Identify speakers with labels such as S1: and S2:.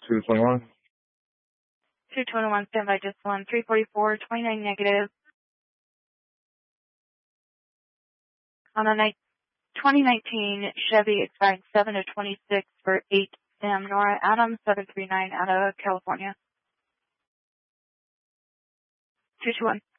S1: 221.
S2: 221, standby just 1. 344, 29 negative. On a 2019 Chevy expiring 7 of 26 for 8 Sam Nora Adams, 739 out of California. 221.